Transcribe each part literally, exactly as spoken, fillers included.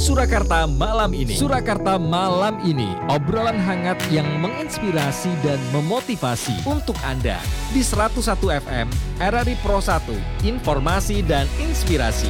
Surakarta malam ini. Surakarta malam ini, obrolan hangat yang menginspirasi dan memotivasi untuk Anda di seratus satu F M R R I Pro satu, informasi dan inspirasi.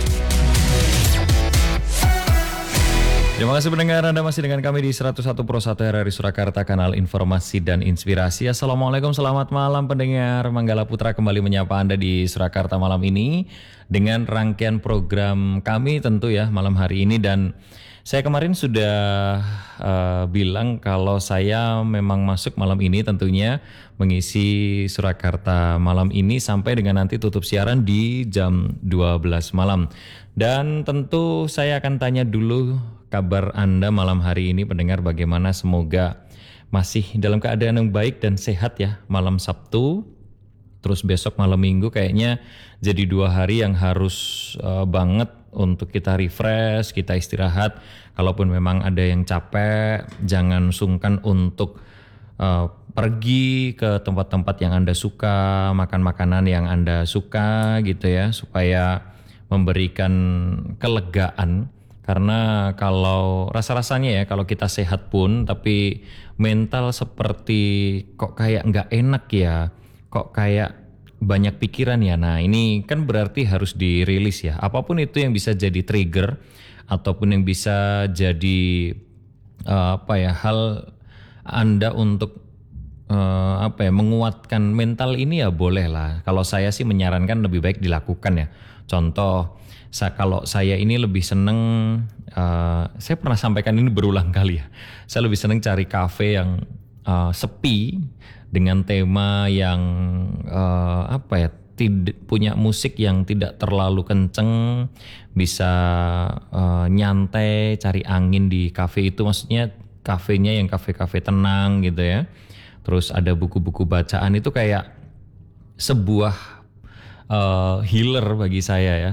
Terima kasih pendengar, Anda masih dengan kami di seratus satu Pro satu R R I Surakarta, kanal informasi dan inspirasi. Assalamualaikum, selamat malam pendengar. Manggala Putra kembali menyapa Anda di Surakarta malam ini dengan rangkaian program kami tentu ya malam hari ini. Dan saya kemarin sudah uh, bilang kalau saya memang masuk malam ini tentunya mengisi Surakarta malam ini sampai dengan nanti tutup siaran di jam dua belas malam. Dan tentu saya akan tanya dulu kabar Anda malam hari ini pendengar, bagaimana, semoga masih dalam keadaan yang baik dan sehat ya malam Sabtu. Terus besok malam Minggu kayaknya jadi dua hari yang harus uh, banget untuk kita refresh, kita istirahat. Kalaupun memang ada yang capek, jangan sungkan untuk uh, pergi ke tempat-tempat yang Anda suka, makan makanan yang Anda suka gitu ya, supaya memberikan kelegaan. Karena kalau rasa-rasanya ya kalau kita sehat pun tapi mental seperti kok kayak nggak enak ya, kok kayak banyak pikiran ya. Nah ini kan berarti harus dirilis ya. Apapun itu yang bisa jadi trigger ataupun yang bisa jadi uh, apa ya hal Anda untuk uh, apa ya menguatkan mental ini ya boleh lah. Kalau saya sih menyarankan lebih baik dilakukan ya. Contoh, Sa- kalau saya ini lebih seneng, uh, saya pernah sampaikan ini berulang kali ya. Saya lebih seneng cari kafe yang uh, sepi dengan tema yang uh, apa ya, tidak punya musik yang tidak terlalu kenceng, bisa uh, nyantai, cari angin di kafe itu. Maksudnya kafenya yang kafe-kafe tenang gitu ya. Terus ada buku-buku bacaan, itu kayak sebuah Uh, healer bagi saya ya.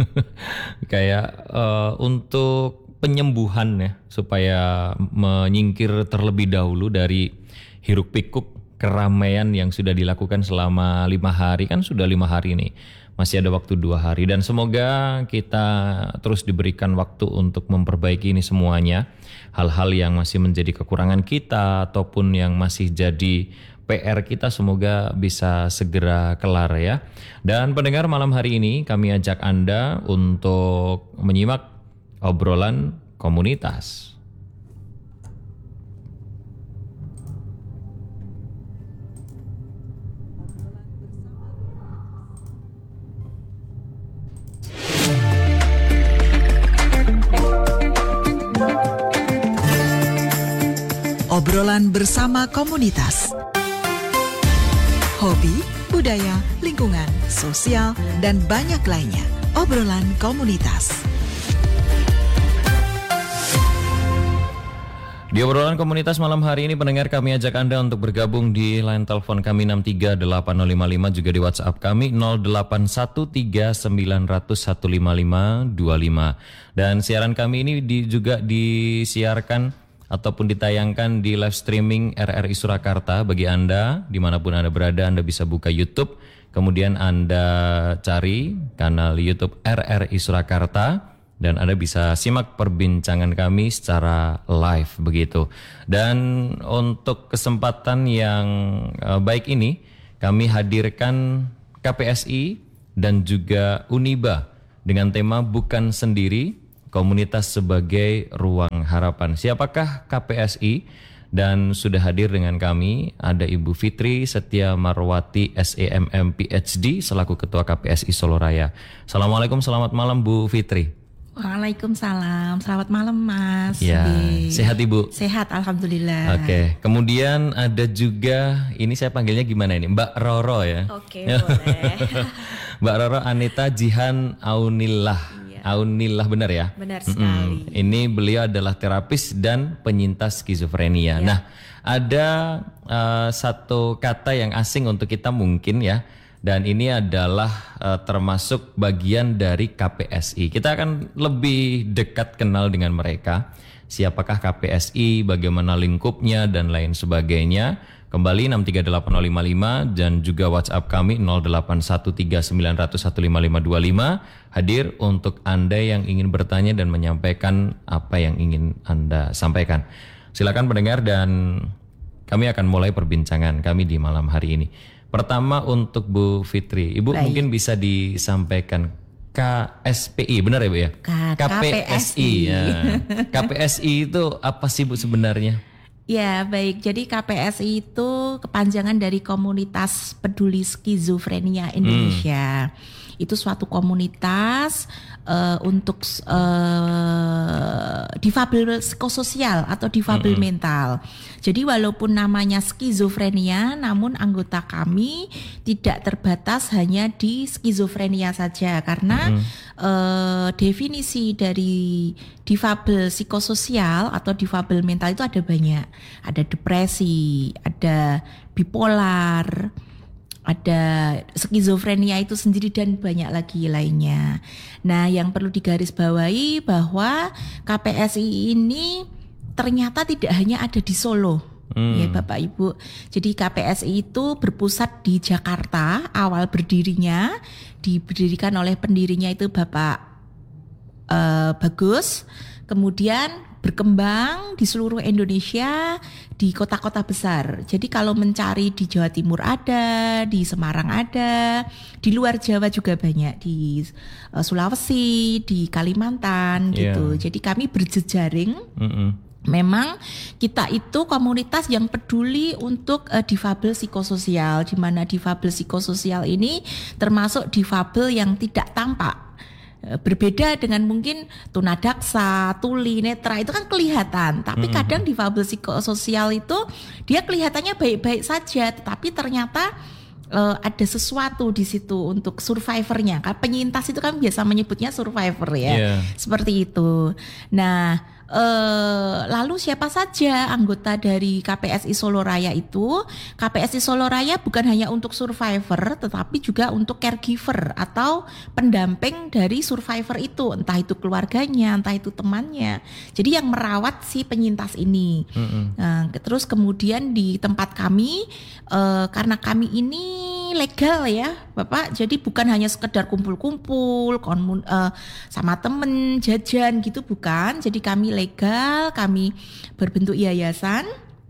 Kayak uh, untuk penyembuhan ya, supaya menyingkir terlebih dahulu dari hiruk pikuk keramaian yang sudah dilakukan selama lima hari. Kan sudah lima hari nih, masih ada waktu dua hari. Dan semoga kita terus diberikan waktu untuk memperbaiki ini semuanya. Hal-hal yang masih menjadi kekurangan kita ataupun yang masih jadi P R kita semoga bisa segera kelar ya. Dan pendengar, malam hari ini kami ajak Anda untuk menyimak obrolan komunitas. Obrolan bersama komunitas. Hobi, budaya, lingkungan, sosial, dan banyak lainnya. Obrolan komunitas. Di obrolan komunitas malam hari ini pendengar, kami ajak Anda untuk bergabung di line telepon kami enam tiga delapan nol lima lima, juga di WhatsApp kami nol delapan satu tiga sembilan nol nol satu lima lima dua lima. Dan siaran kami ini di, juga disiarkan ataupun ditayangkan di live streaming R R I Surakarta. Bagi Anda dimanapun Anda berada, Anda bisa buka YouTube, kemudian Anda cari kanal YouTube R R I Surakarta, dan Anda bisa simak perbincangan kami secara live begitu. Dan untuk kesempatan yang uh, baik ini, kami hadirkan K P S I dan juga Uniba dengan tema Bukan Sendiri, Komunitas sebagai Ruang Harapan. Siapakah K P S I? Dan sudah hadir dengan kami ada Ibu Fitri Setia Marwati S E M M P H D selaku Ketua K P S I Solo Raya. Assalamualaikum, selamat malam Bu Fitri. Waalaikumsalam, selamat malam Mas. Ya, Di... sehat Ibu? Sehat, alhamdulillah. Oke, kemudian ada juga, ini saya panggilnya gimana ini? Mbak Roro ya? Oke, boleh. Mbak Roro Anita Jihan Aunillah. Aunillah, benar ya? Benar sekali. Mm-mm. Ini beliau adalah terapis dan penyintas skizofrenia. Ya. Nah, ada uh, satu kata yang asing untuk kita mungkin ya. Dan ini adalah uh, termasuk bagian dari K P S I. Kita akan lebih dekat kenal dengan mereka. Siapakah K P S I, bagaimana lingkupnya, dan lain sebagainya. Kembali enam tiga delapan nol lima lima dan juga WhatsApp kami nol delapan satu tiga sembilan nol nol satu lima lima dua lima hadir untuk Anda yang ingin bertanya dan menyampaikan apa yang ingin Anda sampaikan. Silakan pendengar, dan kami akan mulai perbincangan kami di malam hari ini. Pertama untuk Bu Fitri, Ibu Baik. mungkin bisa disampaikan K S P I, benar ya Bu ya? K- K P S I. Ya. K P S I itu apa sih Bu sebenarnya? Ya, baik. Jadi K P S I itu kepanjangan dari Komunitas Peduli Skizofrenia Indonesia. Hmm. Itu suatu komunitas uh, untuk uh, difabel psikososial atau difabel hmm. mental. Jadi walaupun namanya skizofrenia, namun anggota kami tidak terbatas hanya di skizofrenia saja, karena hmm. uh, definisi dari difabel psikososial atau difabel mental itu ada banyak. Ada depresi, ada bipolar, ada skizofrenia itu sendiri, dan banyak lagi lainnya. Nah, yang perlu digarisbawahi bahwa K P S I ini ternyata tidak hanya ada di Solo, hmm. ya Bapak Ibu. Jadi K P S I itu berpusat di Jakarta, awal berdirinya diberdirikan oleh pendirinya itu Bapak uh, Bagus, kemudian berkembang di seluruh Indonesia, di kota-kota besar. Jadi kalau mencari di Jawa Timur ada, di Semarang ada, di luar Jawa juga banyak, di uh, Sulawesi, di Kalimantan yeah. gitu. Jadi kami berjejaring. Mm-mm. Memang kita itu komunitas yang peduli untuk uh, difabel psikososial, di mana difabel psikososial ini termasuk difabel yang tidak tampak. Berbeda dengan mungkin tunadaksa, tuli, netra, itu kan kelihatan. Tapi mm-hmm. kadang difabel psikososial itu dia kelihatannya baik-baik saja, tetapi ternyata uh, ada sesuatu di situ untuk survivornya. Kan penyintas itu kan biasa menyebutnya survivor ya, yeah. seperti itu. Nah, Uh, lalu siapa saja anggota dari K P S I Solo Raya itu? K P S I Solo Raya bukan hanya untuk survivor, tetapi juga untuk caregiver atau pendamping dari survivor itu, entah itu keluarganya, entah itu temannya. Jadi yang merawat si penyintas ini. Mm-hmm. Nah, terus kemudian di tempat kami, uh, karena kami ini legal ya Bapak, jadi bukan hanya sekedar kumpul-kumpul konmun, uh, sama temen jajan gitu, bukan. Jadi kami legal, kami berbentuk yayasan.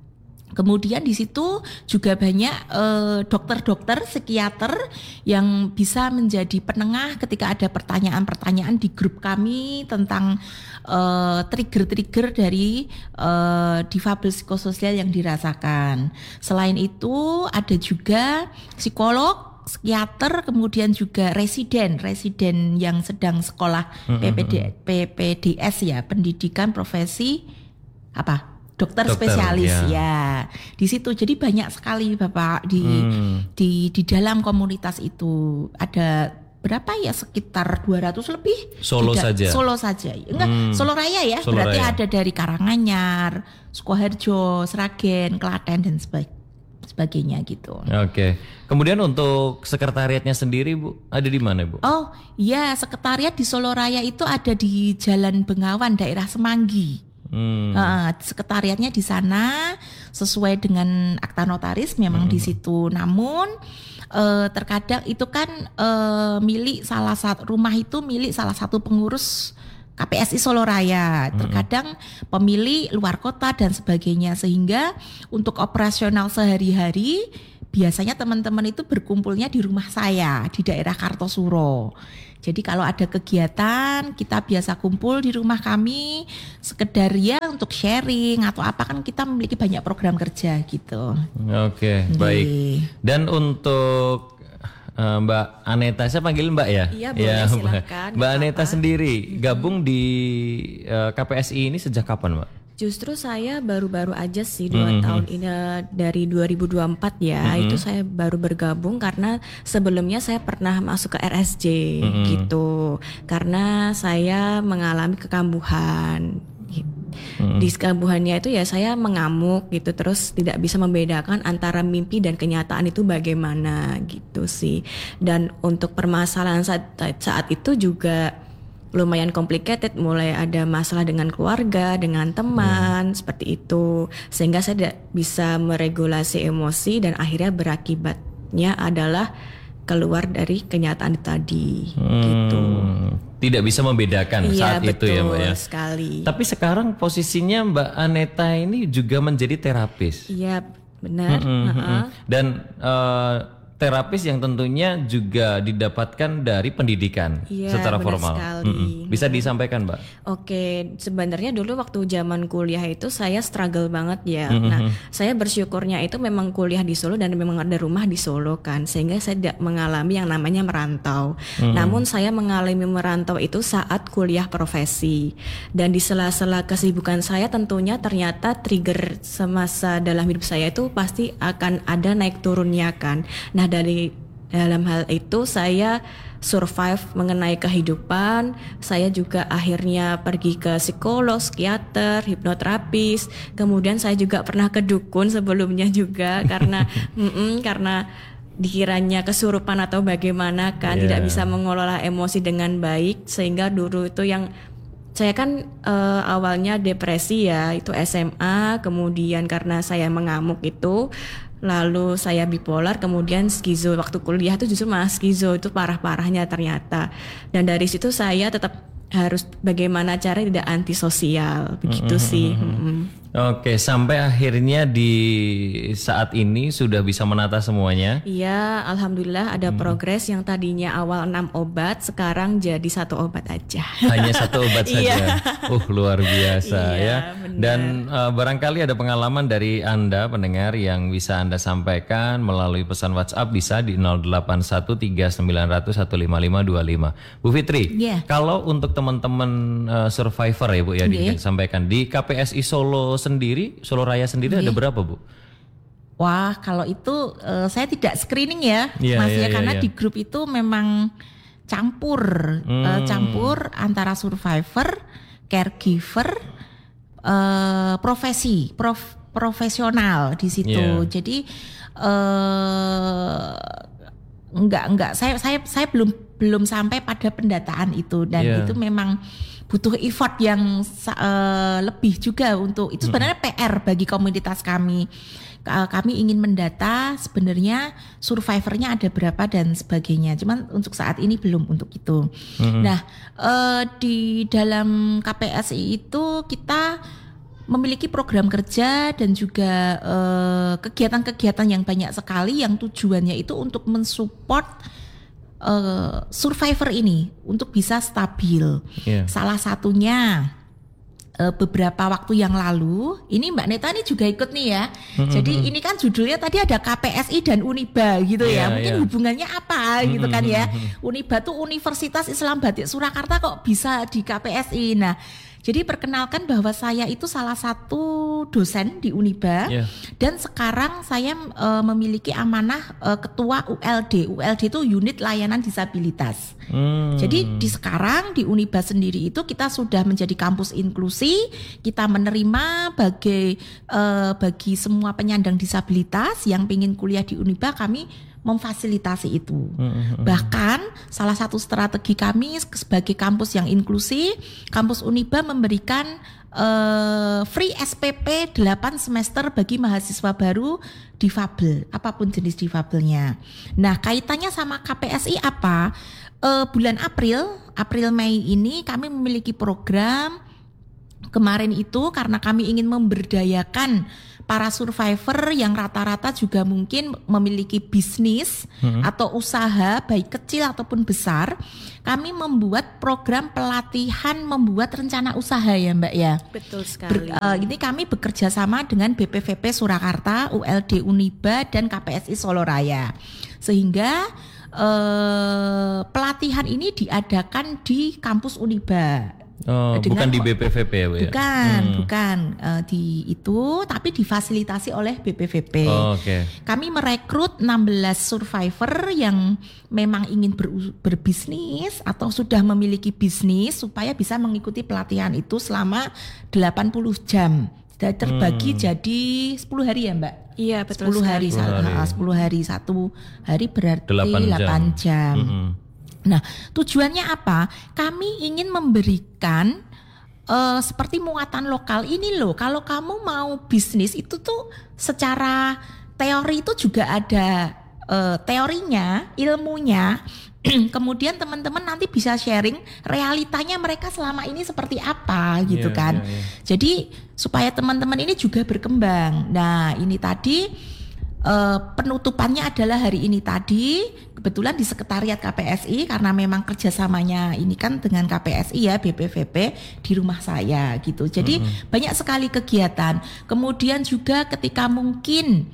Kemudian di situ juga banyak eh, dokter-dokter, psikiater yang bisa menjadi penengah ketika ada pertanyaan-pertanyaan di grup kami tentang eh, trigger-trigger dari eh, difabel psikososial yang dirasakan. Selain itu ada juga psikolog, psikiater, kemudian juga residen, residen yang sedang sekolah P P D, P P D S ya, pendidikan profesi apa? Dokter, Dokter spesialis ya. ya. Di situ jadi banyak sekali Bapak di hmm. di di dalam komunitas itu ada berapa ya, sekitar dua ratus lebih. Solo Tidak, saja. Solo saja. Enggak, hmm. Solo Raya ya. Solo Berarti Raya. Ada dari Karanganyar, Sukoharjo, Sragen, Klaten dan sebagainya gitu. Oke. Kemudian untuk sekretariatnya sendiri Bu, ada di mana Bu? Oh, iya, sekretariat di Solo Raya itu ada di Jalan Bengawan, daerah Semanggi. Hmm. Uh, sekretariatnya di sana sesuai dengan akta notaris memang hmm. di situ. Namun uh, terkadang itu kan uh, milik salah satu rumah itu milik salah satu pengurus K P S I Solo Raya. Terkadang pemilih luar kota dan sebagainya, sehingga untuk operasional sehari-hari biasanya teman-teman itu berkumpulnya di rumah saya di daerah Kartosuro. Jadi kalau ada kegiatan kita biasa kumpul di rumah kami sekedar ya untuk sharing atau apa, kan kita memiliki banyak program kerja gitu. Oke, baik. Dan untuk uh, Mbak Aneta, saya panggil Mbak ya? Iya, boleh, ya, silakan. Mbak Aneta sendiri gabung di uh, K P S I ini sejak kapan Mbak? Justru saya baru-baru aja sih dua mm-hmm. tahun ini, dari dua ribu dua puluh empat ya, mm-hmm. itu saya baru bergabung karena sebelumnya saya pernah masuk ke R S J mm-hmm. gitu, karena saya mengalami kekambuhan. Hmm. Di kambuhannya itu ya saya mengamuk gitu, terus tidak bisa membedakan antara mimpi dan kenyataan itu bagaimana gitu sih. Dan untuk permasalahan saat, saat itu juga lumayan complicated, mulai ada masalah dengan keluarga, dengan teman, hmm. seperti itu. Sehingga saya tidak bisa meregulasi emosi dan akhirnya berakibatnya adalah keluar dari kenyataan tadi hmm. gitu. Tidak bisa membedakan iya, saat itu ya Mbak ya. Sekali. Tapi sekarang posisinya Mbak Aneta ini juga menjadi terapis. Iya, benar. Hmm, hmm, hmm. Dan uh, terapis yang tentunya juga didapatkan dari pendidikan ya, secara formal. Sekali. Bisa disampaikan, Mbak? Oke, sebenarnya dulu waktu zaman kuliah itu saya struggle banget ya. Mm-hmm. Nah, saya bersyukurnya itu memang kuliah di Solo dan memang ada rumah di Solo kan, sehingga saya tidak mengalami yang namanya merantau. Mm-hmm. Namun saya mengalami merantau itu saat kuliah profesi. Dan di sela-sela kesibukan saya tentunya ternyata trigger semasa dalam hidup saya itu pasti akan ada naik turunnya kan. Nah, dari dalam hal itu saya survive mengenai kehidupan. Saya juga akhirnya pergi ke psikolog, psikiater, hipnoterapis. Kemudian saya juga pernah ke dukun sebelumnya juga karena karena dikiranya kesurupan atau bagaimana kan, yeah. tidak bisa mengelola emosi dengan baik, sehingga dulu itu yang saya kan uh, awalnya depresi ya, itu S M A, kemudian karena saya mengamuk itu lalu saya bipolar, kemudian skizo. Waktu kuliah itu justru malah skizo, itu parah-parahnya ternyata. Dan dari situ saya tetap harus bagaimana cara tidak antisosial, begitu mm-hmm. sih. Mm-hmm. Oke, sampai akhirnya di saat ini sudah bisa menata semuanya. Iya, alhamdulillah ada hmm. progres yang tadinya awal enam obat, sekarang jadi satu obat aja. Hanya satu obat saja. Uh, luar biasa iya, ya. Benar. Dan uh, barangkali ada pengalaman dari Anda pendengar yang bisa Anda sampaikan melalui pesan WhatsApp, bisa di nol delapan satu tiga sembilan nol nol satu lima lima dua lima. Bu Fitri, yeah. kalau untuk teman-teman uh, survivor ya Bu ya, yeah. disampaikan di K P S I Solo sendiri, Solo Raya sendiri okay. ada berapa Bu? Wah, kalau itu uh, saya tidak screening ya, yeah, Mas yeah, ya, karena yeah, yeah. di grup itu memang campur, hmm. uh, campur antara survivor, caregiver, uh, profesi, prof, profesional di situ. Yeah. Jadi uh, enggak enggak, saya saya saya belum belum sampai pada pendataan itu, dan yeah. itu memang butuh effort yang uh, lebih juga untuk itu. Sebenarnya P R bagi komunitas kami. Uh, kami ingin mendata sebenarnya survivornya ada berapa dan sebagainya. Cuman untuk saat ini belum untuk itu. Mm-hmm. Nah, uh, di dalam K P S I itu kita memiliki program kerja dan juga uh, kegiatan-kegiatan yang banyak sekali yang tujuannya itu untuk mensupport Uh, survivor ini untuk bisa stabil. Yeah. Salah satunya uh, beberapa waktu yang lalu, ini Mbak Neta ini juga ikut nih ya. Mm-hmm. Jadi ini kan judulnya tadi ada K P S I dan Uniba gitu yeah, ya. Mungkin yeah. hubungannya apa mm-hmm. gitu kan ya. Uniba tuh Universitas Islam Batik Surakarta, kok bisa di K P S I. Nah, jadi perkenalkan bahwa saya itu salah satu dosen di Uniba, yeah. dan sekarang saya uh, memiliki amanah uh, ketua U L D. U L D itu Unit Layanan Disabilitas. Hmm. Jadi di sekarang di Uniba sendiri itu kita sudah menjadi kampus inklusi. Kita menerima bagi uh, bagi semua penyandang disabilitas yang ingin kuliah di Uniba, kami memfasilitasi itu. Mm-hmm. Bahkan salah satu strategi kami sebagai kampus yang inklusi, kampus Uniba memberikan uh, free S P P delapan semester bagi mahasiswa baru difabel, apapun jenis difabelnya. Nah, kaitannya sama K P S I apa? Uh, bulan April, April Mei ini kami memiliki program. Kemarin itu karena kami ingin memberdayakan para survivor yang rata-rata juga mungkin memiliki bisnis hmm. atau usaha baik kecil ataupun besar, kami membuat program pelatihan membuat rencana usaha ya Mbak ya. Betul sekali. Ber, uh, ini kami bekerja sama dengan B P V P Surakarta, U L D Uniba, dan K P S I Solo Raya. Sehingga uh, pelatihan ini diadakan di kampus Uniba. Oh, bukan di B P V P ya, Bu ya? Bukan, Hmm. bukan uh, di itu, tapi difasilitasi oleh B P V P. Oh, oke. Okay. Kami merekrut enam belas survivor yang memang ingin ber- berbisnis atau sudah memiliki bisnis supaya bisa mengikuti pelatihan itu selama delapan puluh jam. Dan terbagi Hmm. jadi sepuluh hari ya, Mbak? Iya, betul sepuluh hari, sekali. sepuluh hari. sa- sepuluh hari, satu hari berarti delapan jam. delapan jam. Mm-mm. Nah, tujuannya apa? Kami ingin memberikan uh, seperti muatan lokal ini loh. Kalau kamu mau bisnis itu tuh secara teori itu juga ada uh, teorinya, ilmunya. Kemudian teman-teman nanti bisa sharing realitanya mereka selama ini seperti apa gitu Yeah, kan. yeah, yeah. Jadi supaya teman-teman ini juga berkembang. Nah, ini tadi Uh, penutupannya adalah hari ini tadi kebetulan di sekretariat K P S I karena memang kerjasamanya ini kan dengan K P S I ya B P V P di rumah saya gitu. Jadi mm-hmm. banyak sekali kegiatan. Kemudian juga ketika mungkin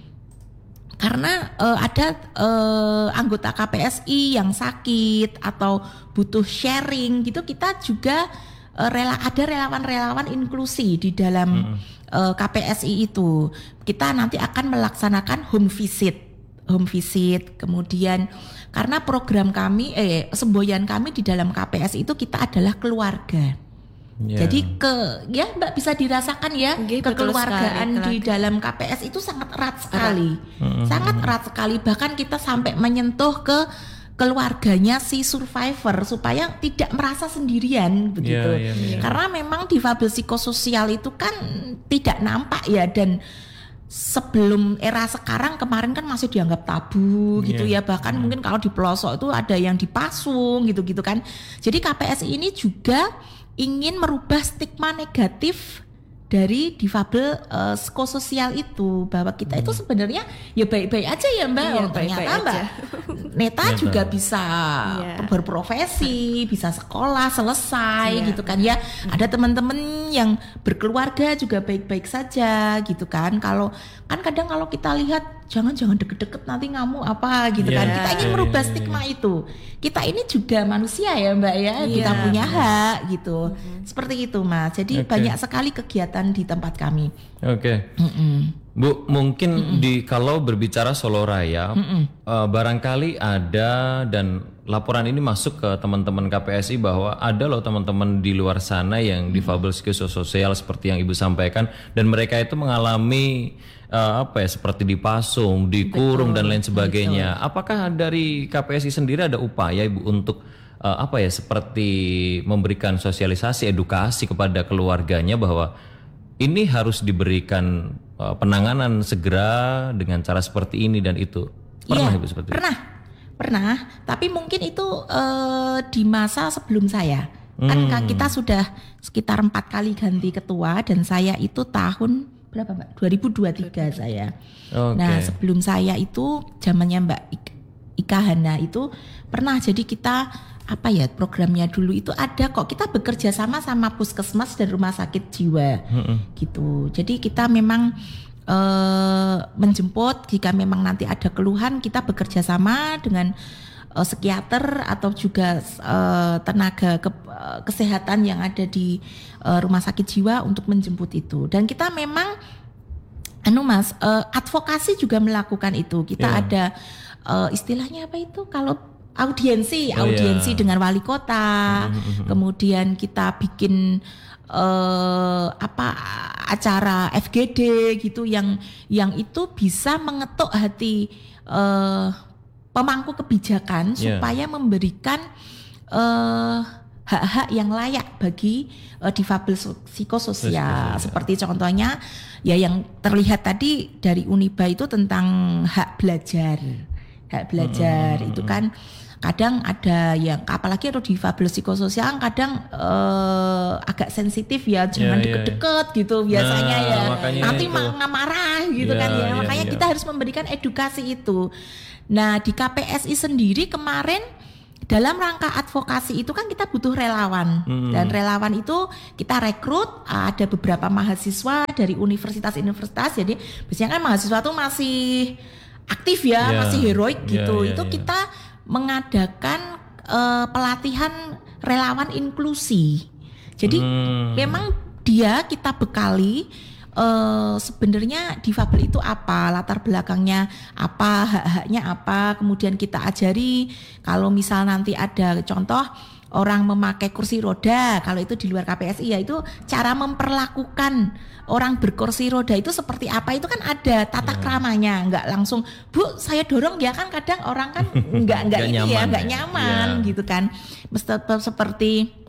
karena uh, ada uh, anggota K P S I yang sakit atau butuh sharing gitu, kita juga uh, rela ada relawan-relawan inklusi di dalam mm-hmm. K P S I itu. Kita nanti akan melaksanakan home visit, home visit. Kemudian karena program kami, eh semboyan kami di dalam K P S I itu kita adalah keluarga. Yeah. Jadi ke, ya Mbak bisa dirasakan ya okay, kekeluargaan sekali, di dalam K P S I itu sangat erat sekali, erat. sangat erat sekali. Bahkan kita sampai menyentuh ke keluarganya si survivor supaya tidak merasa sendirian begitu. Yeah, yeah, yeah. Karena memang difabel psikososial itu kan tidak nampak ya, dan sebelum era sekarang kemarin kan masih dianggap tabu gitu yeah. ya. Bahkan yeah. mungkin kalau di pelosok itu ada yang dipasung gitu-gitu kan. Jadi K P S I ini juga ingin merubah stigma negatif dari difabel uh, psikososial itu, bahwa kita itu sebenarnya ya baik-baik aja ya Mbak. Iya, oh, ternyata baik-baik Mbak aja. Neta Neta. juga bisa Iya. berprofesi, bisa sekolah selesai Iya. gitu kan ya. Ada teman-teman yang berkeluarga juga baik-baik saja gitu kan. Kalau kan kadang kalau kita lihat jangan-jangan deket-deket nanti ngamuk apa gitu Iya, kan. Kita ingin iya, merubah iya, iya. stigma itu. Kita ini juga manusia ya Mbak ya. Iya. Kita punya hak gitu. Seperti itu Mas. Jadi Oke. banyak sekali kegiatan di tempat kami. Oke. Mm-mm. Bu, mungkin di kalau berbicara Solo Raya, uh, barangkali ada dan laporan ini masuk ke teman-teman K P S I bahwa ada loh teman-teman di luar sana yang difabel psikososial seperti yang Ibu sampaikan, dan mereka itu mengalami uh, apa ya, seperti dipasung, dikurung dan lain sebagainya. Apakah dari K P S I sendiri ada upaya Ibu untuk uh, apa ya, seperti memberikan sosialisasi, edukasi kepada keluarganya bahwa ini harus diberikan uh, penanganan segera dengan cara seperti ini dan itu? Pernah Iya, Ibu seperti pernah, pernah. Tapi mungkin itu uh, di masa sebelum saya. Kan Hmm. kita sudah sekitar empat kali ganti ketua dan saya itu tahun berapa Mbak? dua ribu dua puluh tiga saya. Oke. Nah sebelum saya itu zamannya Mbak Ik- Ika Hana itu pernah, jadi kita apa ya programnya dulu itu ada kok, kita bekerja sama sama puskesmas dan rumah sakit jiwa gitu. Jadi kita memang eh, menjemput jika memang nanti ada keluhan, kita bekerja sama dengan eh, psikiater atau juga eh, tenaga ke, eh, kesehatan yang ada di eh, rumah sakit jiwa untuk menjemput itu. Dan kita memang anu Mas, eh, advokasi juga melakukan itu. Kita Yeah. ada eh, istilahnya apa itu kalau audiensi, Oh, audiensi iya. dengan wali kota. Kemudian kita bikin eh, apa acara F G D gitu yang yang itu bisa mengetuk hati eh, pemangku kebijakan Yeah. supaya memberikan eh, hak-hak yang layak bagi uh, difabel so- psikososial. Psikososial. Seperti contohnya ya yang terlihat tadi dari Uniba itu tentang hak belajar. Hak belajar itu kan kadang ada yang apalagi atau difabel psikososial kadang eh, agak sensitif ya, jangan Ya, ya, deket-deket gitu biasanya Nah, ya. makanya Nanti itu. ma- marah gitu Ya, kan ya. ya, Makanya ya. kita harus memberikan edukasi itu. Nah, di K P S I sendiri kemarin dalam rangka advokasi itu kan kita butuh relawan. Dan relawan itu kita rekrut, ada beberapa mahasiswa dari universitas-universitas. Jadi biasanya kan mahasiswa tuh masih aktif ya, Ya. masih heroik Ya, gitu. ya, Itu ya. kita mengadakan eh, pelatihan relawan inklusi. Jadi Hmm. memang dia kita bekali uh, sebenarnya difabel itu apa, latar belakangnya apa, hak-haknya apa, kemudian kita ajari kalau misal nanti ada contoh orang memakai kursi roda, kalau itu di luar K P S I ya itu cara memperlakukan orang berkursi roda itu seperti apa, itu kan ada tata keramanya, nggak langsung Bu saya dorong, ya kan kadang orang kan nggak nggak ini ya nggak nyaman ya. gitu kan, mesti seperti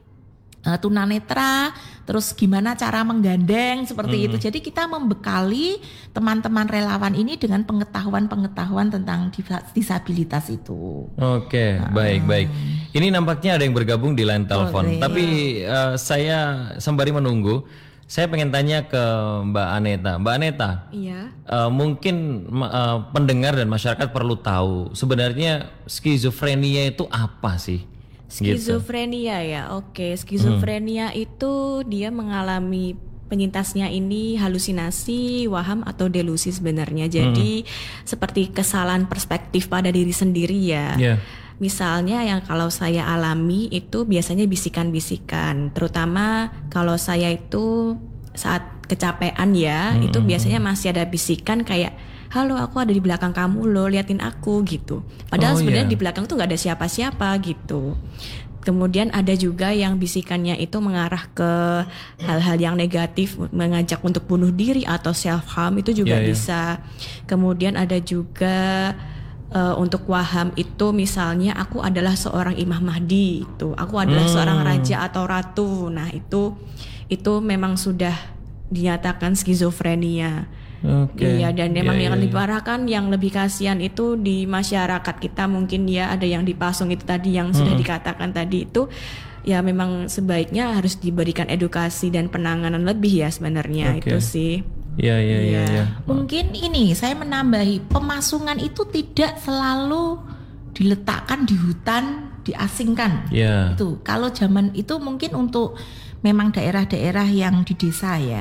uh, tunanetra, terus gimana cara menggandeng seperti Hmm. itu. Jadi kita membekali teman-teman relawan ini dengan pengetahuan-pengetahuan tentang disa- disabilitas itu. Oke, baik baik. Ini nampaknya ada yang bergabung di line telepon. Boleh. Tapi eh, saya sembari menunggu, saya pengen tanya ke Mbak Aneta. Mbak Aneta, Iya. eh, mungkin ma- eh, pendengar dan masyarakat perlu tahu sebenarnya skizofrenia itu apa sih? Gitu. Skizofrenia ya, oke. Skizofrenia itu dia mengalami penyintasnya ini halusinasi, waham atau delusi sebenarnya. Jadi seperti kesalahan perspektif pada diri sendiri ya. Ya. Misalnya yang kalau saya alami itu biasanya bisikan-bisikan, terutama kalau saya itu saat kecapean ya, itu biasanya masih ada bisikan kayak halo aku ada di belakang kamu loh, liatin aku gitu. Padahal Oh, sebenarnya iya. di belakang tuh nggak ada siapa-siapa gitu. Kemudian ada juga yang bisikannya itu mengarah ke hal-hal yang negatif, mengajak untuk bunuh diri atau self harm itu juga Iya, iya. bisa. Kemudian ada juga uh, untuk waham itu misalnya aku adalah seorang Imam Mahdi itu, aku adalah Hmm. seorang raja atau ratu. Nah itu itu memang sudah dinyatakan skizofrenia. Oke. Iya, dan memang Iya, yang iya, lebih parah kan yang lebih kasihan itu di masyarakat kita mungkin ya ada yang dipasung itu tadi yang sudah dikatakan tadi itu ya memang sebaiknya harus diberikan edukasi dan penanganan lebih ya sebenarnya Oke. itu sih. Iya iya iya. Iya. iya. Mungkin ini saya menambahi, pemasungan itu tidak selalu diletakkan di hutan, diasingkan. Iya. Itu kalau zaman itu mungkin untuk memang daerah-daerah yang di desa ya.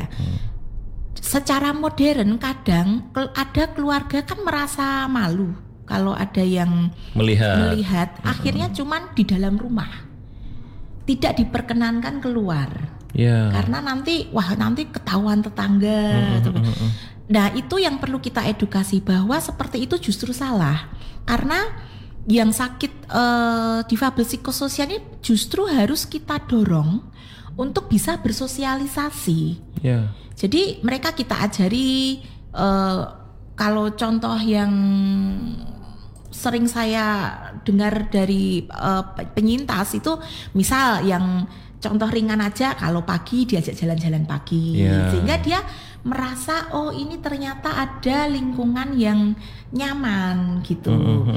Secara modern kadang kel- ada keluarga kan merasa malu kalau ada yang Melihat. melihat, akhirnya cuman di dalam rumah. Tidak diperkenankan keluar. Iya. Karena nanti wah nanti ketahuan tetangga. atau- Nah, itu yang perlu kita edukasi bahwa seperti itu justru salah. Karena yang sakit eh, difabel psikososial ini justru harus kita dorong untuk bisa bersosialisasi. Iya. Jadi mereka kita ajari eh, kalau contoh yang sering saya dengar dari eh, penyintas itu misal yang contoh ringan aja kalau pagi diajak jalan-jalan pagi Iya. sehingga dia merasa oh ini ternyata ada lingkungan yang nyaman gitu.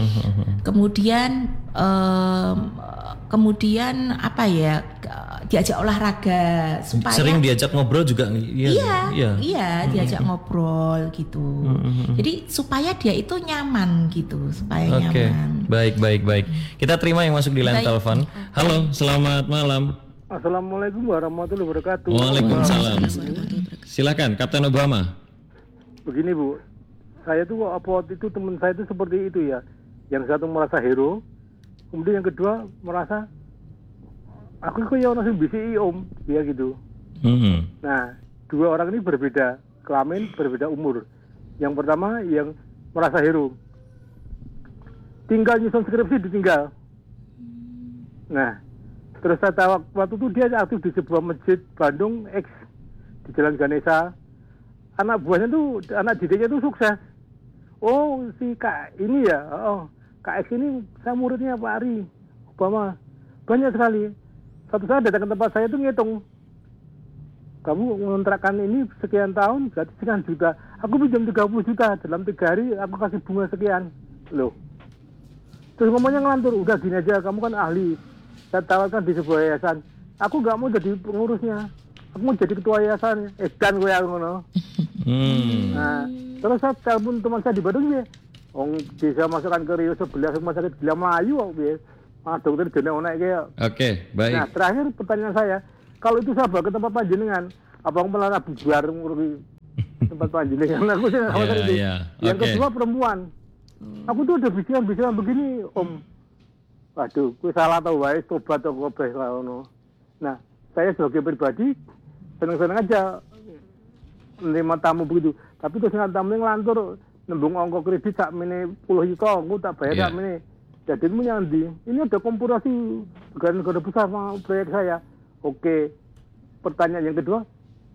Kemudian em, kemudian apa ya diajak olahraga supaya Sering diajak ngobrol juga. Iya. Iya, Iya. iya, diajak ngobrol gitu. Jadi supaya dia itu nyaman gitu, supaya Oke. nyaman. Baik baik baik. Kita terima yang masuk di line Baik. telepon. Halo, selamat malam. Assalamualaikum warahmatullahi wabarakatuh. Waalaikumsalam. Silakan, Kapten Obama. Begini Bu, saya tuh apa waktu itu teman saya itu seperti itu ya. Yang satu merasa hero, kemudian yang kedua merasa aku kok ya orang bisi om, dia gitu. Hmm. Nah, dua orang ini berbeda kelamin, berbeda umur. Yang pertama yang merasa hero, tinggal nyusun skripsi ditinggal. Nah, terus saya tahu waktu itu dia aktif di sebuah masjid Bandung X di Jalan Ganesha. Anak buahnya tuh, anak didiknya tuh sukses. Oh, si Kak ini ya, oh, Kak X ini saya muridnya Pak Ari Obama. Banyak sekali. Satu saat datang ke tempat saya tuh ngitung. Kamu mengontrakkan ini sekian tahun, berarti sekian juta. Aku pinjam tiga puluh juta, dalam tiga hari aku kasih bunga sekian. Loh. Terus ngomongnya ngelantur, udah gini aja, kamu kan ahli. Saya tawarkan di sebuah yayasan. Aku nggak mau jadi pengurusnya. Aku mau jadi ketua yayasan. Eh, dan gue yang ngono. Hmm. Nah, terus saya telepon teman saya di Bandung ya. Ong bisa masukkan ke Rio sebelah rumah sakit Gila Melayu kok piye. Ah dokter jene ono kayak. Oke, baik. Nah, terakhir pertanyaan saya, kalau itu saya bawa ke tempat panjenengan, apa aku malah bubar ngurusi tempat panjenengan? Aku sih nggak khawatir Iya, itu. iya. Yang Oke. kedua perempuan. Aku tuh ada bisikan-bisikan begini, Om. Waduh, gue salah tau wae, tobat atau kobeh lah ono. Nah, saya sebagai pribadi seneng-seneng aja menerima tamu begitu. Tapi terus nggak tamu ngelantur nembung ongkos kredit sak mene puluh juta, aku tak bayar Yeah. sak mene. Jadi mu nyandi. Ini ada komparasi negara-negara besar sama proyek saya. Oke. Pertanyaan yang kedua,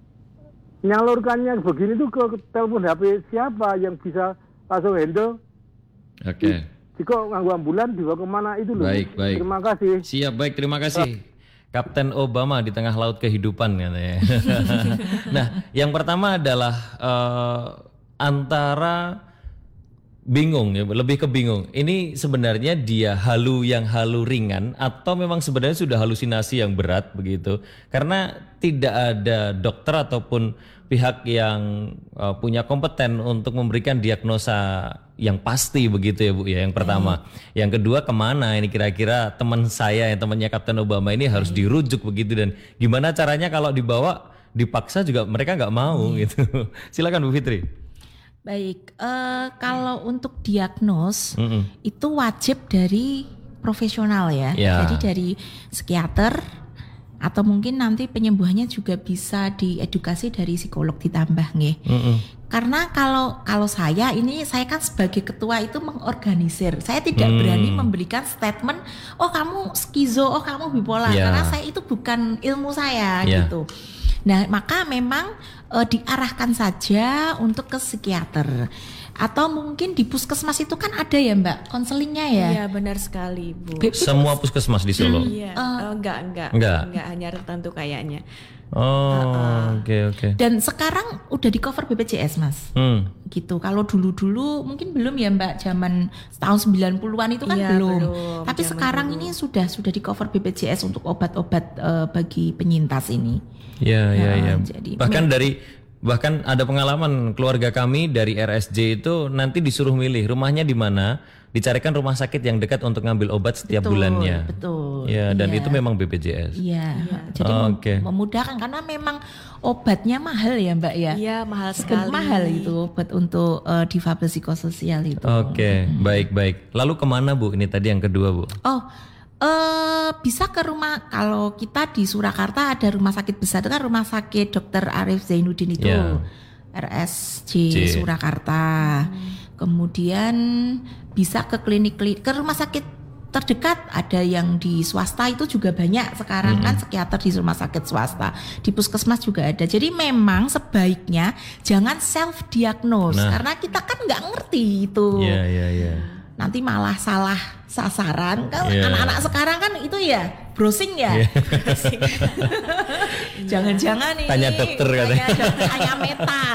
nyalurkannya begini tuh ke telepon H P siapa yang bisa langsung handle? Oke. Jika nganggo ambulan dibawa kemana itu loh. Baik, baik. Terima kasih. Siap, baik, terima kasih. Kapten Obama di tengah laut kehidupan katanya. Nah, yang pertama adalah eh, antara bingung ya, lebih ke bingung. Ini sebenarnya dia halu yang halu ringan atau memang sebenarnya sudah halusinasi yang berat begitu. Karena tidak ada dokter ataupun pihak yang uh, punya kompeten untuk memberikan diagnosa yang pasti begitu ya Bu ya, yang pertama. Hmm. Yang kedua, kemana ini kira-kira teman saya yang temannya Kapten Obama ini harus hmm. dirujuk begitu, dan gimana caranya kalau dibawa dipaksa juga mereka nggak mau hmm. gitu. Silakan Bu Fitri. Baik, uh, kalau untuk diagnos Mm-mm. itu wajib dari profesional ya. Ya. Jadi dari psikiater atau mungkin nanti penyembuhannya juga bisa diedukasi dari psikolog ditambah nggih. Mm-mm. Karena kalau kalau saya ini saya kan sebagai ketua itu mengorganisir. Saya tidak hmm. berani memberikan statement, oh kamu skizo, oh kamu bipolar, Ya. karena saya itu bukan ilmu saya Ya. gitu. Nah, maka memang e, diarahkan saja untuk ke psikiater. Atau mungkin di puskesmas itu kan ada ya Mbak, konselingnya ya. Iya benar sekali Bu. Be- Semua puskesmas di Solo. Iya, Uh, oh, enggak, enggak, enggak. enggak hanya tertentu kayaknya. Oh, oke oke. Dan sekarang udah di cover B P J S Mas. Hmm. Gitu. Kalau dulu-dulu mungkin belum ya Mbak, zaman tahun sembilan puluhan itu kan Iya, belum. belum. Tapi Zaman sekarang dulu. ini sudah sudah di cover B P J S untuk obat-obat eh, bagi penyintas ini. Ya ya Nah, ya. jadi- Bahkan dari bahkan ada pengalaman keluarga kami dari R S J itu nanti disuruh milih rumahnya di mana, dicarikan rumah sakit yang dekat untuk ngambil obat setiap Betul, bulannya. betul. Ya, dan Iya. itu memang B P J S. Iya, jadi Oh, mem- oke. memudahkan karena memang obatnya mahal ya Mbak ya. Iya, mahal Sekali. sekali. Mahal itu obat untuk eh, difabel psikososial itu. Oke, baik baik. Lalu kemana Bu? Ini tadi yang kedua Bu. Oh, eh bisa ke rumah, kalau kita di Surakarta ada rumah sakit besar itu kan Rumah Sakit Dokter Arif Zainuddin itu, Ya. R S J J. Surakarta. Kemudian bisa ke klinik, ke rumah sakit terdekat, ada yang di swasta itu juga banyak sekarang kan psikiater di rumah sakit swasta, di puskesmas juga ada. Jadi memang sebaiknya jangan self diagnose Nah. karena kita kan nggak ngerti itu. Iya iya iya. Nanti malah salah sasaran kan. Iya. Anak-anak sekarang kan itu ya browsing ya. Browsing. Jangan-jangan ini Tanya dokter katanya. Tanya dokter, tanya meta.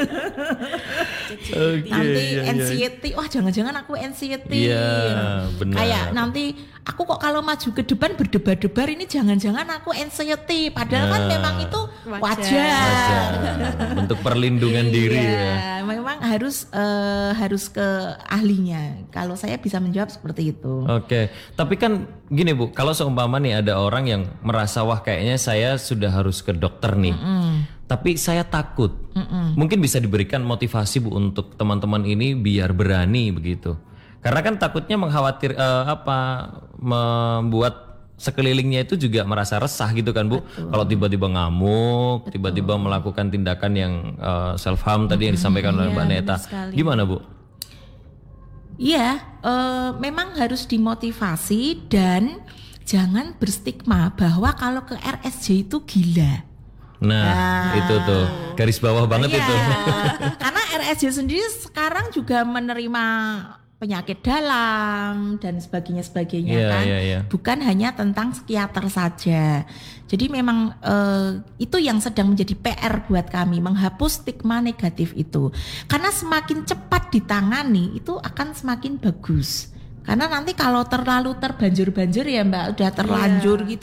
Oke, Nanti iya, iya. anxiety, wah jangan-jangan aku anxiety. Iya, benar. Kayak nanti aku kok kalau maju ke depan berdebar-debar ini jangan-jangan aku anxiety. Padahal kan Nah. memang itu Wajar. wajar. Wajar. Bentuk perlindungan diri ya. Iya, memang harus eh, harus ke ahlinya. Kalau saya bisa menjawab seperti itu. Oke, tapi kan gini Bu, kalau seumpama nih ada orang yang merasa wah kayaknya saya sudah harus ke dokter nih, tapi saya takut, mungkin bisa diberikan motivasi Bu untuk teman-teman ini biar berani begitu, karena kan takutnya mengkhawatir eh, apa membuat sekelilingnya itu juga merasa resah gitu kan Bu, kalau tiba-tiba ngamuk, tiba-tiba melakukan tindakan yang self harm tadi yang disampaikan oleh Iya, Mbak Neta, benar sekali. gimana Bu? Iya, eh, memang harus dimotivasi dan jangan berstigma bahwa kalau ke R S J itu gila. Nah, Nah. itu tuh garis bawah banget Iya, itu. karena R S J sendiri sekarang juga menerima penyakit dalam dan sebagainya sebagainya Iya, kan, iya, iya. bukan hanya tentang psikiater saja. Jadi memang eh, itu yang sedang menjadi P R buat kami, menghapus stigma negatif itu. Karena semakin cepat ditangani itu akan semakin bagus. Karena nanti kalau terlalu terbanjur-banjur ya Mbak, udah terlanjur gitu,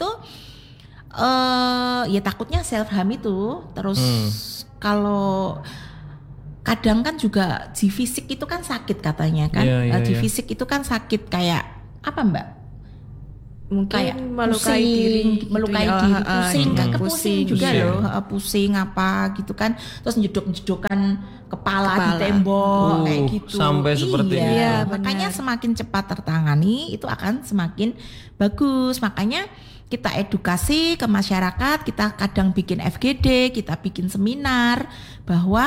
eh ya takutnya self harm itu. Terus kalau kadang kan juga di fisik itu kan sakit katanya kan. Iya, iya, Eh, di iya. fisik itu kan sakit kayak apa Mbak? Mungkin Kayak melukai pusing, diri, gitu melukai ya. diri, Ah, ah, pusing, gitu. kan ke pusing juga Pusing. loh, eh, pusing apa gitu kan, terus jedok-jedokan kepala, di Kepala. tembok Uh, kayak gitu. sampai seperti iya, itu. Iya, makanya benar. semakin cepat tertangani itu akan semakin bagus. Makanya kita edukasi ke masyarakat, kita kadang bikin F G D, kita bikin seminar bahwa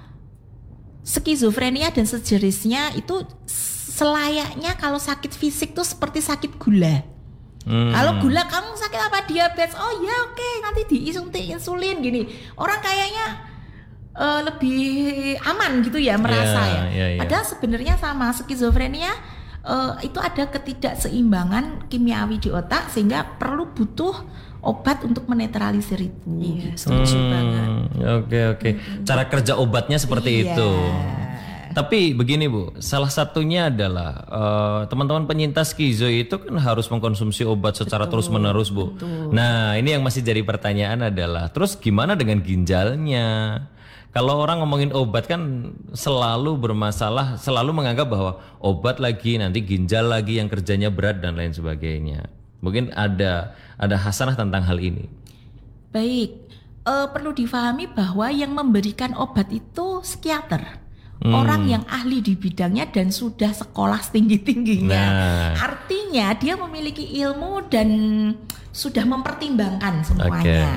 skizofrenia dan sejenisnya itu selayaknya kalau sakit fisik tuh seperti sakit gula. Hmm. Kalau gula kamu sakit apa, diabetes? Oh ya oke, okay, nanti disuntik insulin gini. Orang kayaknya uh, lebih aman gitu ya merasa yeah, ya. Yeah, yeah. Padahal sebenarnya sama skizofrenia uh, itu ada ketidakseimbangan kimiawi di otak sehingga perlu butuh obat untuk menetralisir itu. Iya, setuju hmm, banget. Oke oke. Cara kerja obatnya seperti iya. itu. Tapi begini Bu, salah satunya adalah uh, teman-teman penyintas skizo itu kan harus mengkonsumsi obat secara terus menerus Bu. Betul. Nah ini yang masih jadi pertanyaan adalah, terus gimana dengan ginjalnya? Kalau orang ngomongin obat kan selalu bermasalah, selalu menganggap bahwa obat lagi, nanti ginjal lagi yang kerjanya berat dan lain sebagainya. Mungkin ada ada hasanah tentang hal ini. Baik, uh, perlu difahami bahwa yang memberikan obat itu psikiater, hmm. orang yang ahli di bidangnya dan sudah sekolah setinggi-tingginya. Nah. Artinya dia memiliki ilmu dan sudah mempertimbangkan semuanya. Okay.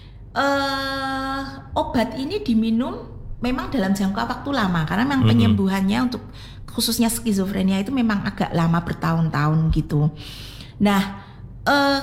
Uh, obat ini diminum memang dalam jangka waktu lama karena memang hmm. penyembuhannya untuk khususnya skizofrenia itu memang agak lama, bertahun-tahun gitu. Nah, uh,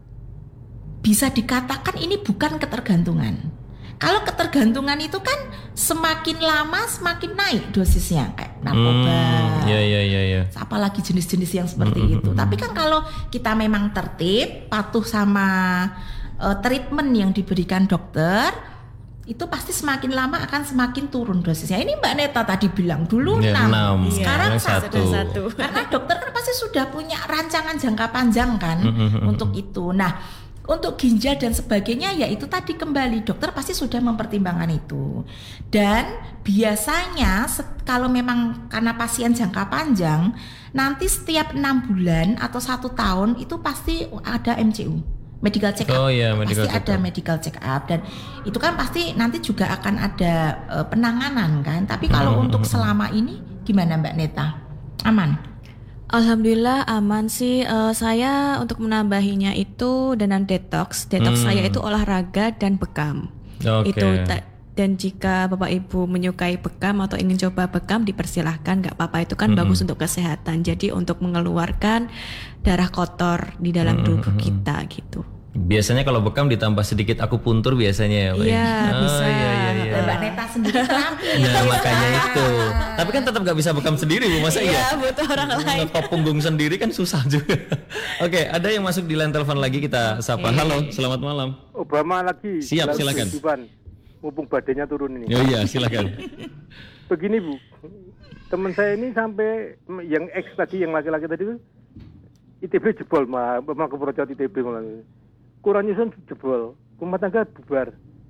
bisa dikatakan ini bukan ketergantungan. Kalau ketergantungan itu kan semakin lama semakin naik dosisnya kayak narkoba. Hmm, ya, ya, ya, ya. Apalagi jenis-jenis yang seperti mm-hmm. itu. Tapi kan kalau kita memang tertib, patuh sama uh, treatment yang diberikan dokter, itu pasti semakin lama akan semakin turun dosisnya. Ini Mbak Neta tadi bilang dulu ya, enam, enam. Sekarang ya, satu. satu. Karena dokter kan pasti sudah punya rancangan jangka panjang kan mm-hmm. untuk itu. Nah, untuk ginjal dan sebagainya ya itu tadi kembali dokter pasti sudah mempertimbangkan itu. Dan biasanya kalau memang karena pasien jangka panjang, nanti setiap enam bulan atau satu tahun itu pasti ada M C U. Medical check up, oh, iya, medical pasti check ada up. medical check up dan itu kan pasti nanti juga akan ada uh, penanganan kan. Tapi kalau hmm. untuk selama ini gimana Mbak Neta? Aman? Alhamdulillah aman sih. Uh, saya untuk menambahinya itu dengan detox. Detox hmm. saya itu olahraga dan bekam. Okay. Itu ta- dan jika Bapak Ibu menyukai bekam atau ingin coba bekam dipersilahkan, nggak apa-apa, itu kan mm-hmm. bagus untuk kesehatan. Jadi untuk mengeluarkan darah kotor di dalam mm-hmm. tubuh kita gitu. Biasanya kalau bekam ditambah sedikit akupuntur biasanya ya Pak. Iya oh, bisa. Iya, iya, iya. Mbak Neta sendiri terampil. Nah makanya itu. Tapi kan tetap nggak bisa bekam sendiri Bu, masa iya? Iya butuh orang lain. Ngekop punggung sendiri kan susah juga. Oke, okay, ada yang masuk di line telepon lagi, kita sapa. Okay. Halo, selamat malam. Obama lagi. Siap, silakan. Mumpung badannya turun ini. Oh iya, silakan. Begini Bu, teman saya ini sampai yang X tadi, yang laki-laki tadi itu I T B jebol, mah, mah kepercayaan I T B malah. Kurang nyusun jebol, rumah tangga bubar.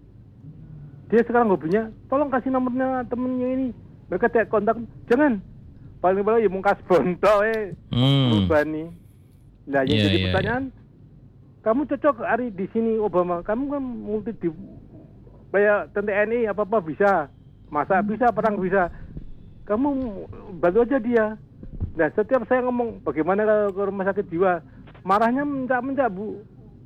Dia sekarang hobinya, tolong kasih nomornya temennya ini. Mereka tidak kontak, jangan. Paling-paling ya mungkas bontok eh, hmm. Bani. Nah, yang yeah, jadi yeah, pertanyaan, yeah. Kamu cocok hari di sini Obama, kamu kan multi di kayak T N I apa-apa bisa, masa bisa, perang bisa. Kamu bantu aja dia. Nah setiap saya ngomong bagaimana kalau ke rumah sakit jiwa, marahnya mencak-mencak Bu.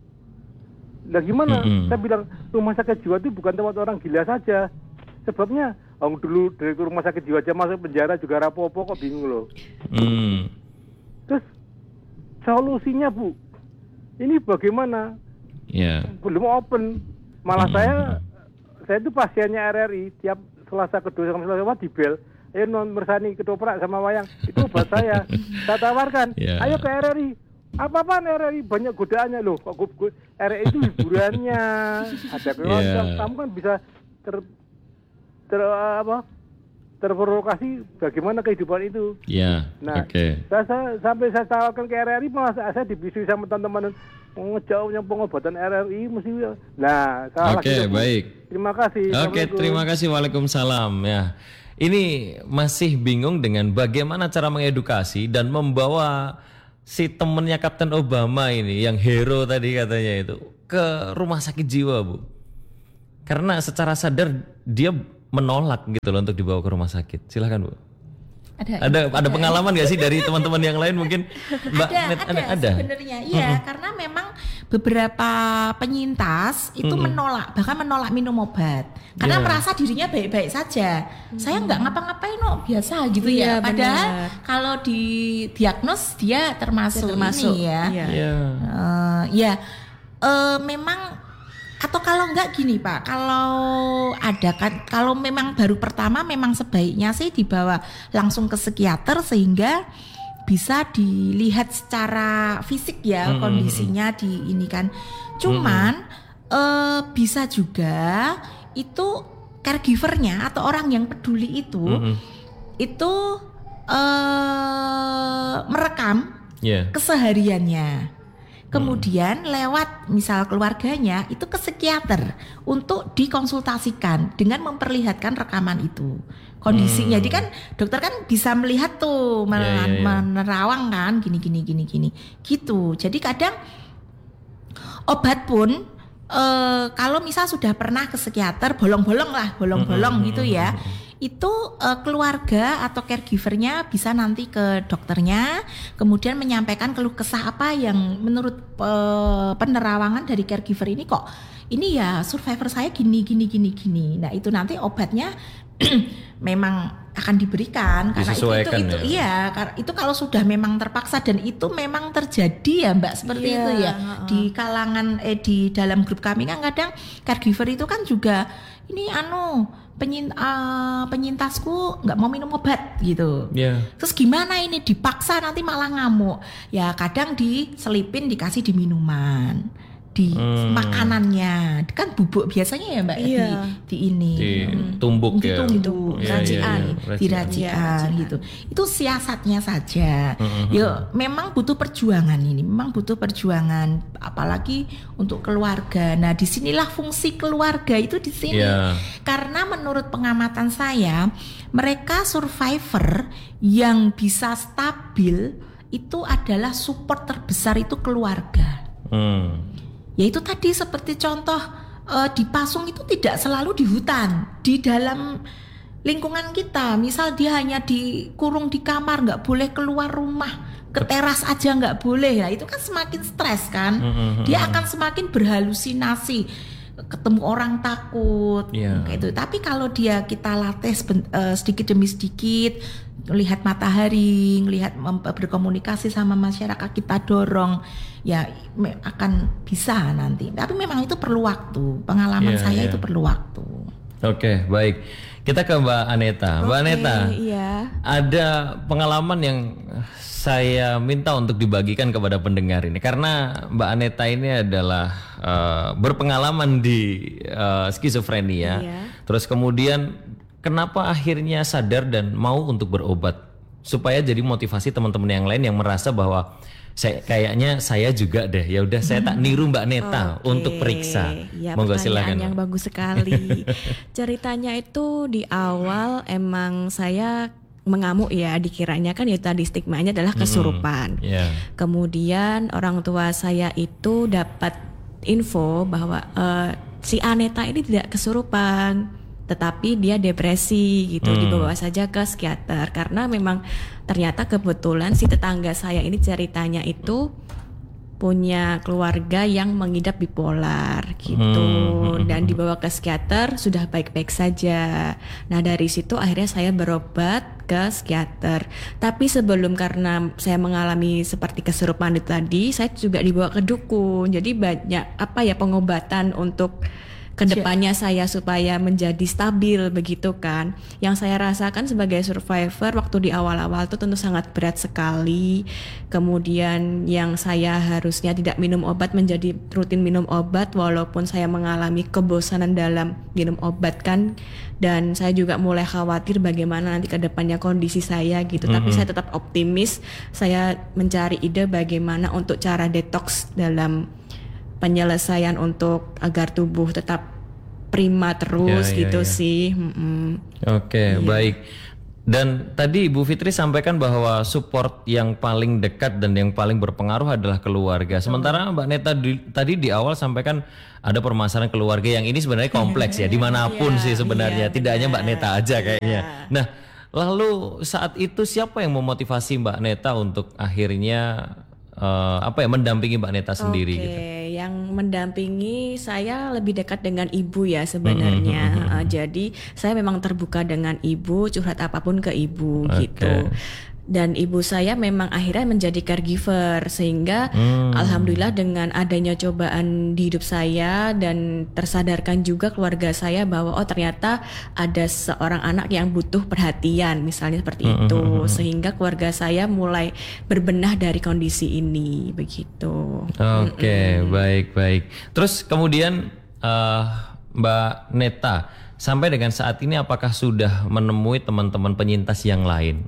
Nah gimana? Mm-hmm. Saya bilang rumah sakit jiwa itu bukan tempat orang gila saja. Sebabnya, orang dulu dari rumah sakit jiwa aja masuk penjara juga rapopo, kok bingung loh. Mm. Terus solusinya Bu, ini bagaimana? Yeah. Belum open. Malah mm-hmm. saya Saya itu pasiennya R R I, tiap Selasa kedua sama Selasa di bel, ayo non mersani ketoprak sama wayang, itu obat saya. Saya tawarkan, yeah. Ayo ke R R I. Apa-apaan R R I, banyak godaannya loh. Kok gue, gue R R I itu hiburannya, ada kelompok, yeah. Kamu kan bisa ter, ter apa, terprovokasi bagaimana kehidupan itu. Yeah. Nah, okay. saya, saya, sampai saya tawarkan ke R R I, malah saya dibisui sama teman-teman. Ngejauhnya pengobatan R R I mesti. Nah, salah. Oke, okay, baik. Terima kasih. Oke, okay, terima kasih. Waalaikumsalam ya. Ini masih bingung dengan bagaimana cara mengedukasi dan membawa si temennya Kapten Obama ini yang hero tadi katanya itu ke rumah sakit jiwa, Bu. Karena secara sadar dia menolak gitu loh untuk dibawa ke rumah sakit. Silakan, Bu. Ada, ada, ada pengalaman nggak sih dari teman-teman yang lain mungkin? Mbak ada, Net, ada, ada. sebenarnya, iya, mm-hmm. karena memang beberapa penyintas itu mm-hmm. menolak, bahkan menolak minum obat, karena yeah. merasa dirinya baik-baik saja. Mm-hmm. Saya nggak ngapa-ngapain, no, biasa gitu yeah, ya. Padahal benar. Kalau didiagnos dia termasuk, termasuk ini ya, yeah. Yeah. Uh, ya, uh, memang. Atau kalau enggak gini Pak, kalau ada kan, kalau memang baru pertama memang sebaiknya sih dibawa langsung ke psikiater sehingga bisa dilihat secara fisik ya mm-hmm. kondisinya di ini kan. Cuman mm-hmm. eh, bisa juga itu caregivernya atau orang yang peduli itu mm-hmm. itu eh, merekam yeah. kesehariannya. Kemudian lewat misal keluarganya itu ke psikiater untuk dikonsultasikan dengan memperlihatkan rekaman itu kondisinya. Hmm. Jadi kan dokter kan bisa melihat tuh men- yeah, yeah, yeah. menerawang kan gini gini gini gini gitu. Jadi kadang obat pun e, kalau misal sudah pernah ke psikiater bolong-bolong lah bolong-bolong hmm, gitu ya. Itu uh, keluarga atau caregivernya bisa nanti ke dokternya, kemudian menyampaikan keluh kesah apa yang menurut uh, penerawangan dari caregiver ini kok ini ya survivor saya gini gini gini gini. Nah itu nanti obatnya memang akan diberikan karena itu itu, itu ya. Iya, karena itu kalau sudah memang terpaksa dan itu memang terjadi ya Mbak seperti yeah. itu ya uh-uh. di kalangan eh di dalam grup kami kan kadang caregiver itu kan juga ini anu Penyin, uh, penyintasku nggak mau minum obat gitu. Yeah. Terus gimana ini dipaksa nanti malah ngamuk. Ya kadang diselipin dikasih di minuman, di hmm. makanannya kan bubuk biasanya ya Mbak yeah. di, di ini ditumbuk ya, ditumbuk, yeah, racian, yeah, yeah. di racian yeah. gitu. Itu siasatnya saja. Mm-hmm. Ya memang butuh perjuangan ini, memang butuh perjuangan, apalagi untuk keluarga. Nah disinilah fungsi keluarga itu di sini. Yeah. Karena menurut pengamatan saya, mereka survivor yang bisa stabil itu adalah support terbesar itu keluarga. Hmm. Yaitu tadi seperti contoh uh, di Pasung itu tidak selalu di hutan, di dalam lingkungan kita. Misal dia hanya dikurung di kamar, nggak boleh keluar rumah, ke teras aja nggak boleh. Nah itu kan semakin stres kan. Mm-hmm. Dia akan semakin berhalusinasi, ketemu orang takut, yeah. kayak itu. Tapi kalau dia kita latih uh, sedikit demi sedikit, melihat matahari, melihat mem- berkomunikasi sama masyarakat, kita dorong, ya me- akan bisa nanti. Tapi memang itu perlu waktu. Pengalaman yeah, saya yeah. itu perlu waktu. Oke, okay, baik. Kita ke Mbak Aneta. Mbak okay, Aneta, iya. ada pengalaman yang saya minta untuk dibagikan kepada pendengar ini karena Mbak Aneta ini adalah uh, berpengalaman di uh, skizofrenia. Iya. Terus kemudian kenapa akhirnya sadar dan mau untuk berobat supaya jadi motivasi teman-teman yang lain yang merasa bahwa saya kayaknya saya juga deh, ya udah saya tak niru Mbak Neta okay. untuk periksa. Ya, monggo silakan. Yang Mbak. Bagus sekali. Ceritanya itu di awal emang saya mengamuk ya, dikiranya kan ya tadi stigmanya adalah kesurupan. Hmm, yeah. Kemudian orang tua saya itu dapat info bahwa uh, si Aneta ini tidak kesurupan, tetapi dia depresi gitu, hmm. dibawa saja ke psikiater karena memang ternyata kebetulan si tetangga saya ini ceritanya itu punya keluarga yang mengidap bipolar gitu, hmm. dan dibawa ke psikiater sudah baik-baik saja. Nah dari situ akhirnya saya berobat ke psikiater. Tapi sebelum, karena saya mengalami seperti kesurupan itu tadi, saya juga dibawa ke dukun. Jadi banyak apa ya pengobatan untuk kedepannya saya supaya menjadi stabil begitu kan. Yang saya rasakan sebagai survivor waktu di awal-awal itu tentu sangat berat sekali. Kemudian yang saya harusnya tidak minum obat menjadi rutin minum obat walaupun saya mengalami kebosanan dalam minum obat kan. Dan saya juga mulai khawatir bagaimana nanti kedepannya kondisi saya gitu. Mm-hmm. Tapi saya tetap optimis. Saya mencari ide bagaimana untuk cara detox dalam penyelesaian untuk agar tubuh tetap prima terus ya, ya, gitu ya. sih. Mm-mm. Oke, ya. Baik. Dan tadi Ibu Fitri sampaikan bahwa support yang paling dekat dan yang paling berpengaruh adalah keluarga. Sementara Mbak Neta di, tadi di awal sampaikan ada permasalahan keluarga yang ini sebenarnya kompleks ya, dimanapun ya, sih sebenarnya. Ya, Tidak hanya Mbak Neta aja kayaknya. Ya. Nah, Lalu saat itu siapa yang memotivasi Mbak Neta untuk akhirnya uh, apa ya mendampingi Mbak Neta sendiri Oke, gitu? yang mendampingi saya lebih dekat dengan ibu ya sebenarnya. Mm-hmm. Uh, jadi saya memang terbuka dengan ibu, curhat apapun ke ibu Okay. gitu. Dan ibu saya memang akhirnya menjadi caregiver sehingga Hmm. alhamdulillah dengan adanya cobaan di hidup saya dan tersadarkan juga keluarga saya bahwa oh ternyata ada seorang anak yang butuh perhatian misalnya seperti itu, sehingga keluarga saya mulai berbenah dari kondisi ini begitu. Oke, baik baik. Terus kemudian uh, Mbak Neta sampai dengan saat ini apakah sudah menemui teman-teman penyintas yang lain?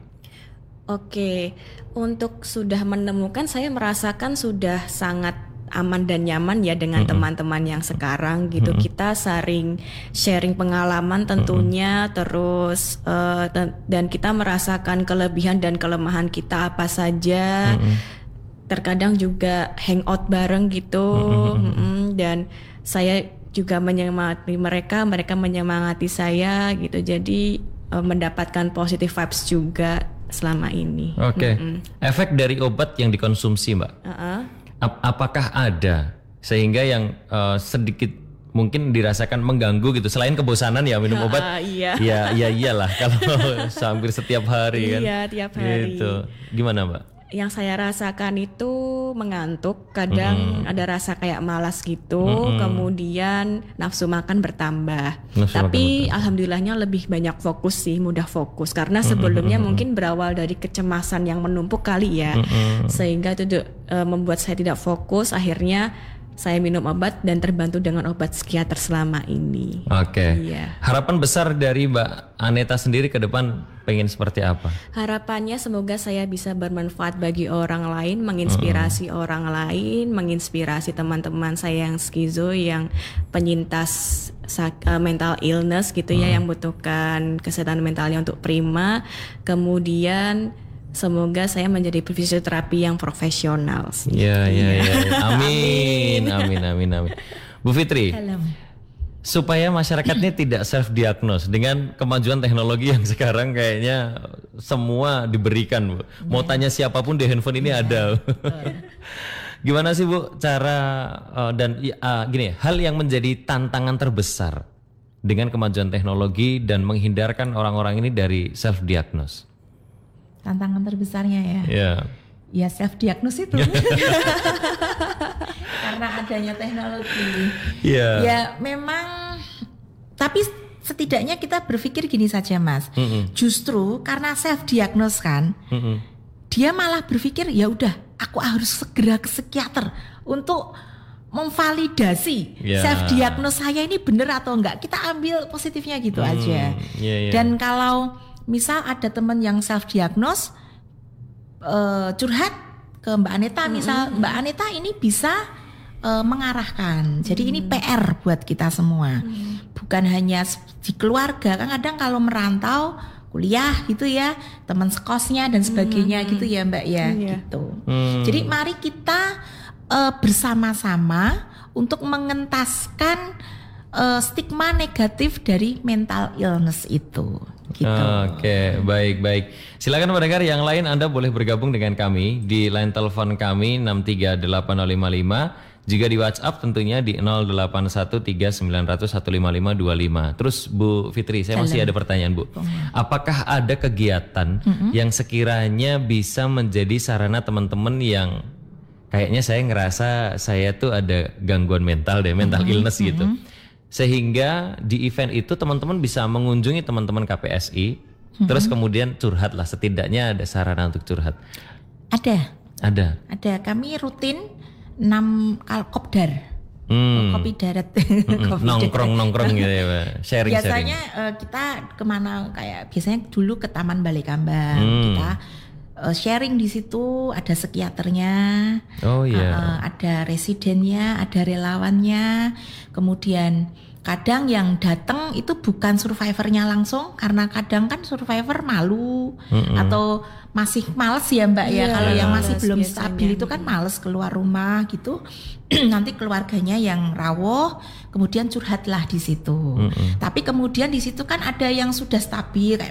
Oke, untuk sudah menemukan saya merasakan sudah sangat aman dan nyaman ya dengan mm-hmm. teman-teman yang sekarang gitu. Mm-hmm. Kita sering sharing pengalaman tentunya, mm-hmm. terus uh, ten- dan kita merasakan kelebihan dan kelemahan kita apa saja. Mm-hmm. Terkadang juga hangout bareng gitu, mm-hmm. Mm-hmm. dan saya juga menyemangati mereka, mereka menyemangati saya gitu. Jadi uh, mendapatkan positive vibes juga selama ini. Oke. Okay. Mm-mm. Efek dari obat yang dikonsumsi, Mbak. Uh-uh. Ap- apakah ada sehingga yang uh, sedikit mungkin dirasakan mengganggu gitu selain kebosanan ya minum obat? Uh, iya. Ya, ya iyalah kalau hampir setiap hari kan. Iya, tiap hari. Gitu. Gimana, Mbak? Yang saya rasakan itu mengantuk, kadang Mm-mm. ada rasa kayak malas gitu, Mm-mm. kemudian nafsu makan bertambah. Nafsu Tapi makan alhamdulillahnya lebih banyak fokus sih, mudah fokus. Karena sebelumnya Mm-mm. mungkin berawal dari kecemasan yang menumpuk kali ya, Mm-mm. sehingga itu uh, membuat saya tidak fokus. Akhirnya saya minum obat dan terbantu dengan obat psikiater selama ini. Oke. Okay. Iya. Harapan besar dari Mbak Aneta sendiri ke depan pengen seperti apa? Harapannya semoga saya bisa bermanfaat bagi orang lain, menginspirasi uh-uh. orang lain, menginspirasi teman-teman saya yang skizo, yang penyintas uh, mental illness gitu uh-uh. ya, yang membutuhkan kesehatan mentalnya untuk prima. Kemudian semoga saya menjadi fisioterapi yang profesional. Iya, iya, iya. Amin, amin, amin, amin. Bu Fitri, Halo. supaya masyarakatnya tidak self diagnose dengan kemajuan teknologi yang sekarang kayaknya semua diberikan, Bu. Mau tanya siapapun di handphone ini ada. Gimana sih, Bu, cara uh, dan uh, gini, hal yang menjadi tantangan terbesar dengan kemajuan teknologi dan menghindarkan orang-orang ini dari self diagnose? Tantangan terbesarnya ya. Ya. Ya self diagnose itu. Karena adanya teknologi. Iya. Ya memang, tapi setidaknya kita berpikir gini saja, Mas. Mm-mm. Justru karena self diagnose kan, Mm-mm. dia malah berpikir ya udah, aku harus segera ke psikiater untuk memvalidasi Yeah. self diagnose saya ini benar atau enggak. Kita ambil positifnya gitu Hmm, aja. yeah, yeah. Dan kalau misal ada teman yang self diagnose uh, curhat ke Mbak Aneta, misal Mbak Aneta ini bisa uh, mengarahkan. Jadi ini P R buat kita semua. Bukan hanya di keluarga, kan kadang kalau merantau kuliah gitu ya, teman sekosnya dan sebagainya gitu ya Mbak ya, Iya. gitu. Hmm. Jadi mari kita uh, bersama-sama untuk mengentaskan uh, stigma negatif dari mental illness itu. Gitu. Oke, baik baik. Silakan pendengar yang lain, Anda boleh bergabung dengan kami di line telepon kami enam tiga delapan nol lima lima, juga di WhatsApp tentunya di nol delapan satu tiga sembilan nol nol satu lima lima dua lima. Terus Bu Fitri, saya masih ada pertanyaan, Bu. Apakah ada kegiatan mm-hmm. yang sekiranya bisa menjadi sarana teman-teman yang kayaknya saya ngerasa saya tuh ada gangguan mental deh, mental mm-hmm. illness gitu. Mm-hmm. Sehingga di event itu teman-teman bisa mengunjungi teman-teman K P S I, mm-hmm. terus kemudian curhat lah, setidaknya ada sarana untuk curhat. Ada. Ada. Ada. Kami rutin enam kal kopdar. Hmm. Kopi darat. Mm-mm. Nongkrong-nongkrong gitu ya, Pak. Sharing-sharing. Biasanya uh, kita kemana, kayak biasanya dulu ke Taman Balai Kambang. Hmm. Kita uh, sharing di situ, ada psikiaternya. Oh iya. Uh, ada residennya, ada relawannya. Kemudian kadang yang datang itu bukan survivornya langsung, karena kadang kan survivor malu Mm-mm. atau masih males ya Mbak ya. Iya, Kalau yang masih males belum biasanya. stabil itu kan males keluar rumah gitu. Nanti keluarganya yang rawuh, kemudian curhatlah di situ. Mm-mm. Tapi kemudian di situ kan ada yang sudah stabil kayak